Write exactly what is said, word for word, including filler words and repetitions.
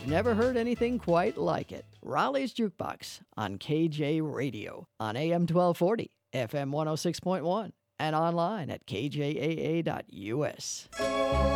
never heard anything quite like it. Raleigh's Jukebox on K J Radio on A M twelve forty, F M one oh six point one, and online at k j a a dot u s.